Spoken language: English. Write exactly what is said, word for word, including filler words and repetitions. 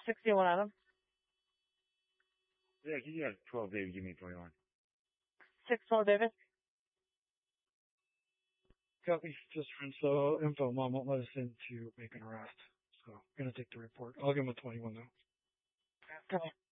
sixty-one Adam. Yeah, you got twelve, David. Give me twenty-one. six twelve David. Copy. Just friends. So info mom won't let us in to make an arrest. So I'm gonna take the report. I'll give him a twenty-one though. Copy.